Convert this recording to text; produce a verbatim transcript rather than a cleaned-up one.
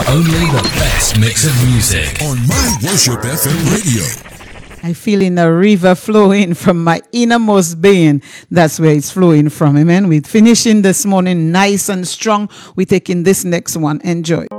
Only the best mix of music on My Worship F M radio. I feel in a river flowing from my innermost being. That's where it's flowing from. Amen. We're finishing this morning nice and strong. We're taking this next one. Enjoy.